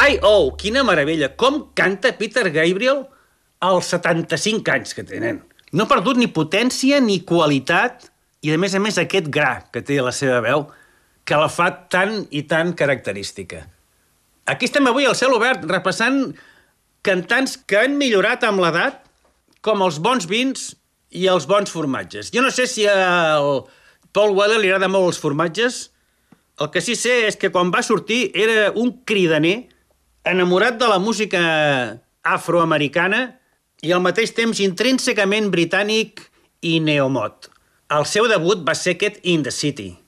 Ai, oh, quina meravella! Com canta Peter Gabriel als 75 anys que tenen. No ha perdut ni potència ni qualitat i, a més, aquest gra que té a la seva veu que la fa tan i tan característica. Aquí estem avui al Cel Obert repassant cantants que han millorat amb l'edat com els bons vins i els bons formatges. Jo no sé si al Paul Weller li agrada molt els formatges. El que sí sé és que quan va sortir era un cridaner enamorat de la música afroamericana i al mateix temps intrínsecament britànic i neomod. El seu debut va ser aquest In the City.